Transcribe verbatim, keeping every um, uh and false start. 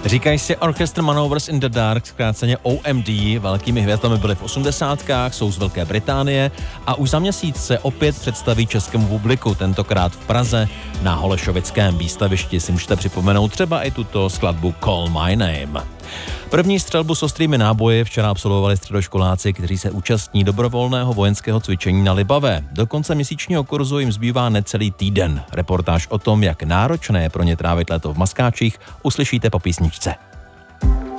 Říkají si Orchestra Maneuvers in the Dark, zkráceně O M D. Velkými hvězdami byly v osmdesátkách, jsou z Velké Británie a už za měsíc se opět představí českému publiku, tentokrát v Praze na Holešovickém výstavišti. Si můžete připomenout třeba i tuto skladbu Call My Name. První střelbu s ostrými náboji včera absolvovali středoškoláci, kteří se účastní dobrovolného vojenského cvičení na Libavé. Do konce měsíčního kurzu jim zbývá necelý týden. Reportáž o tom, jak náročné je pro ně trávit léto v Maskáčích, uslyšíte po písničce.